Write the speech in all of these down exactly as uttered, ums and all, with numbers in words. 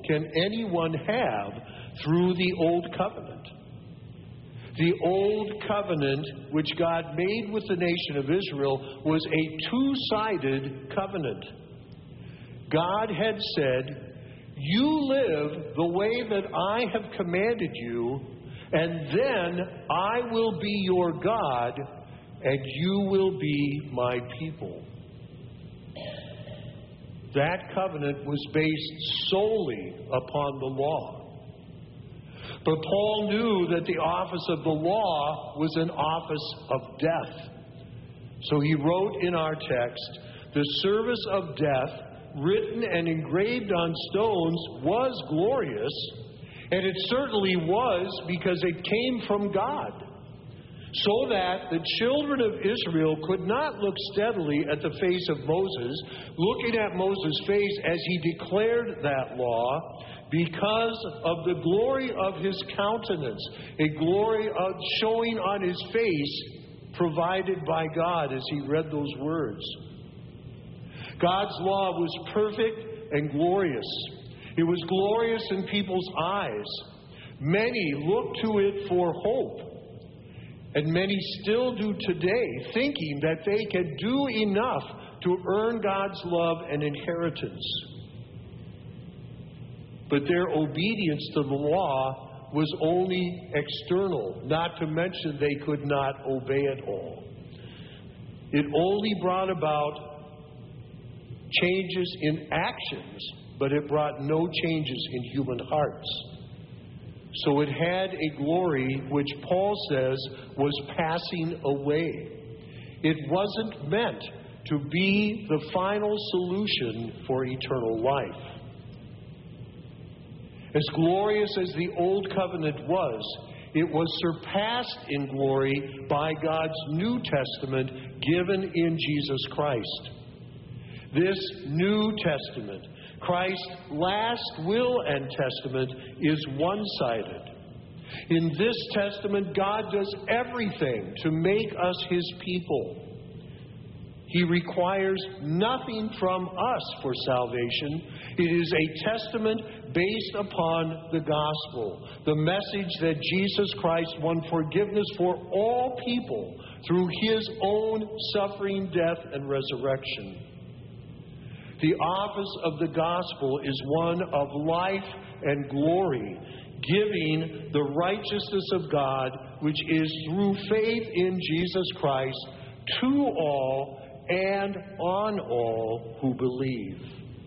can anyone have through the Old Covenant. The Old Covenant, which God made with the nation of Israel, was a two-sided covenant. God had said, you live the way that I have commanded you, and then I will be your God, and you will be my people. That covenant was based solely upon the law. But Paul knew that the office of the law was an office of death. So he wrote in our text, the service of death, written and engraved on stones, was glorious, and it certainly was because it came from God, so that the children of Israel could not look steadily at the face of Moses, looking at Moses' face as he declared that law, because of the glory of his countenance, a glory of showing on his face provided by God as he read those words. God's law was perfect and glorious. It was glorious in people's eyes. Many looked to it for hope. And many still do today, thinking that they can do enough to earn God's love and inheritance. But their obedience to the law was only external, not to mention they could not obey it all. It only brought about changes in actions, but it brought no changes in human hearts. So it had a glory which Paul says was passing away. It wasn't meant to be the final solution for eternal life. As glorious as the Old Covenant was, it was surpassed in glory by God's New Testament given in Jesus Christ. This New Testament, Christ's last will and testament, is one-sided. In this testament, God does everything to make us his people. He requires nothing from us for salvation. It is a testament based upon the gospel, the message that Jesus Christ won forgiveness for all people through his own suffering, death, and resurrection. The office of the gospel is one of life and glory, giving the righteousness of God, which is through faith in Jesus Christ, to all and on all who believe.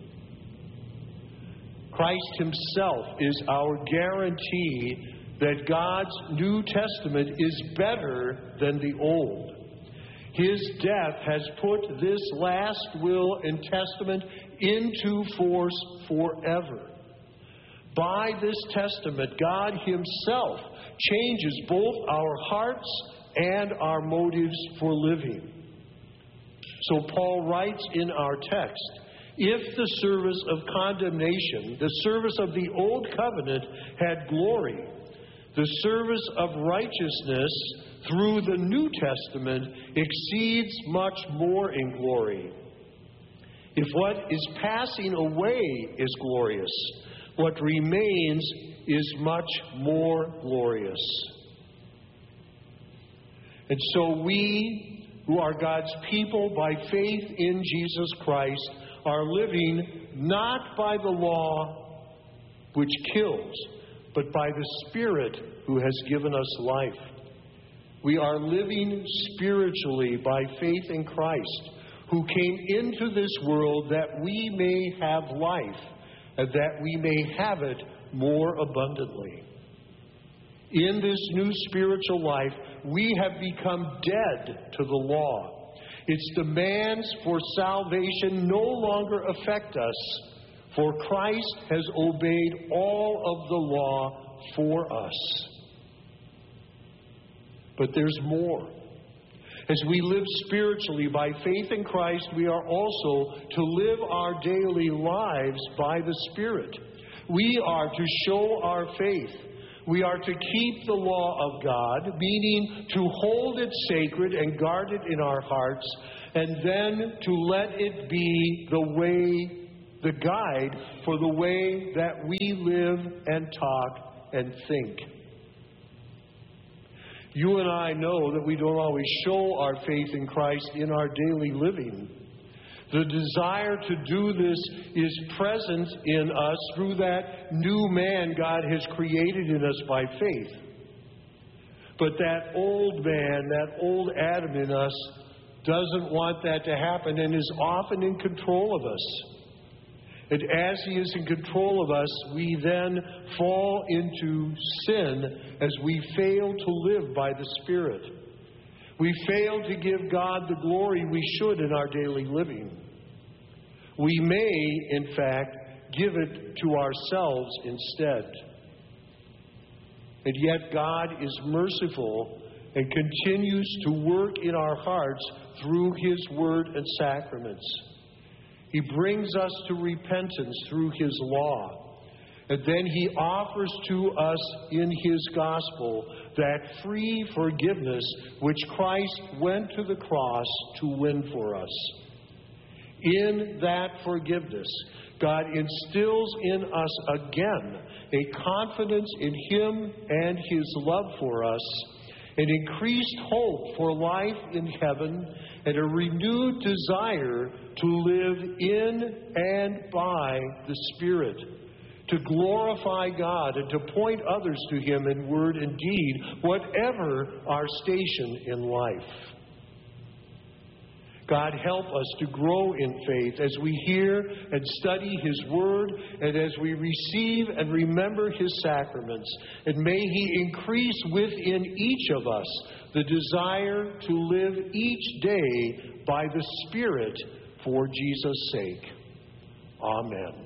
Christ himself is our guarantee that God's New Testament is better than the Old. His death has put this last will and testament into force forever. By this testament, God himself changes both our hearts and our motives for living. So Paul writes in our text, if the service of condemnation, the service of the Old Covenant, had glory, the service of righteousness through the New Testament exceeds much more in glory. If what is passing away is glorious, what remains is much more glorious. And so we, who are God's people by faith in Jesus Christ, are living not by the law which kills, but by the Spirit who has given us life. We are living spiritually by faith in Christ, who came into this world that we may have life, and that we may have it more abundantly. In this new spiritual life, we have become dead to the law. Its demands for salvation no longer affect us, for Christ has obeyed all of the law for us. But there's more. As we live spiritually by faith in Christ, we are also to live our daily lives by the Spirit. We are to show our faith. We are to keep the law of God, meaning to hold it sacred and guard it in our hearts, and then to let it be the way the guide for the way that we live and talk and think. You and I know that we don't always show our faith in Christ in our daily living. The desire to do this is present in us through that new man God has created in us by faith. But that old man, that old Adam in us, doesn't want that to happen and is often in control of us. And as he is in control of us, we then fall into sin as we fail to live by the Spirit. We fail to give God the glory we should in our daily living. We may, in fact, give it to ourselves instead. And yet God is merciful and continues to work in our hearts through His Word and sacraments. He brings us to repentance through His law. And then He offers to us in His gospel that free forgiveness which Christ went to the cross to win for us. In that forgiveness, God instills in us again a confidence in Him and His love for us, an increased hope for life in heaven, and a renewed desire to live in and by the Spirit, to glorify God and to point others to Him in word and deed, whatever our station in life. God, help us to grow in faith as we hear and study His Word and as we receive and remember His sacraments. And may He increase within each of us the desire to live each day by the Spirit for Jesus' sake. Amen.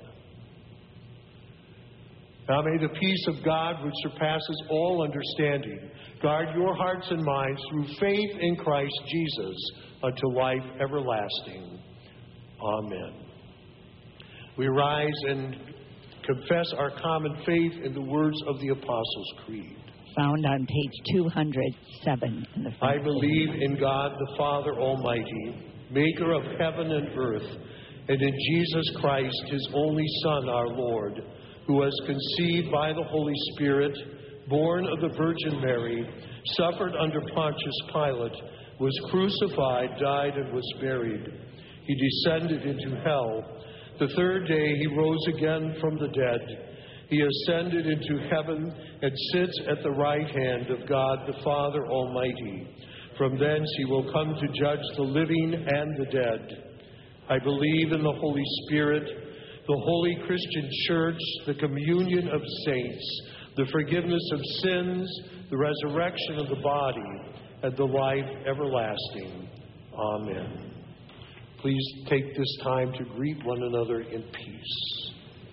Now may the peace of God, which surpasses all understanding, guard your hearts and minds through faith in Christ Jesus unto life everlasting. Amen. We rise and confess our common faith in the words of the Apostles' Creed. Found on page two hundred seven in the front. I believe in God the Father Almighty, maker of heaven and earth, and in Jesus Christ, His only Son, our Lord, who was conceived by the Holy Spirit, born of the Virgin Mary, suffered under Pontius Pilate, was crucified, died, and was buried. He descended into hell. The third day He rose again from the dead. He ascended into heaven and sits at the right hand of God the Father Almighty. From thence He will come to judge the living and the dead. I believe in the Holy Spirit, the holy Christian Church, the communion of saints, the forgiveness of sins, the resurrection of the body, and the life everlasting. Amen. Please take this time to greet one another in peace.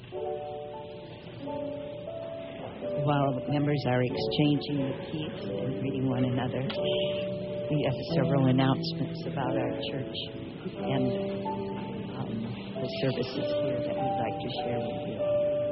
While members are exchanging the peace and greeting one another, we have several announcements about our church and um, the services here that we'd like to share with you.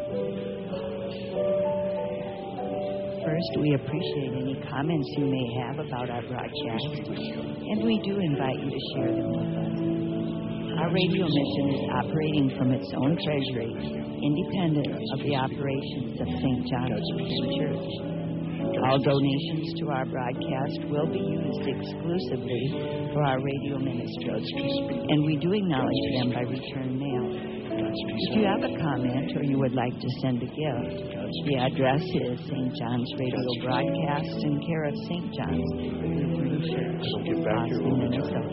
First, we appreciate any comments you may have about our broadcast, and we do invite you to share them with us. Our radio mission is operating from its own treasury, independent of the operations of Saint John's Lutheran Church. All donations to our broadcast will be used exclusively for our radio ministry, and we do acknowledge them by return mail. If you have a comment or you would like to send a gift, the address is Saint John's Radio Broadcast in care of Saint John's Lutheran Church, Boston, Minnesota.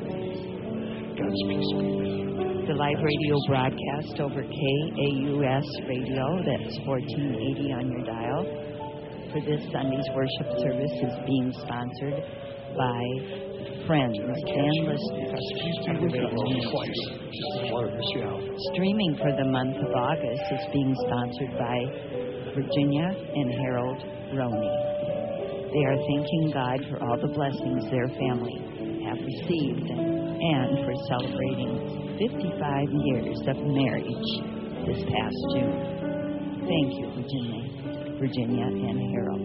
The live radio broadcast over K A U S radio, that's fourteen eighty on your dial, for this Sunday's worship service is being sponsored by friends and listeners. Streaming for the month of August is being sponsored by Virginia and Harold Roney. They are thanking God for all the blessings their family have received and for celebrating fifty-five years of marriage this past June. Thank you, Virginia, Virginia and Harold.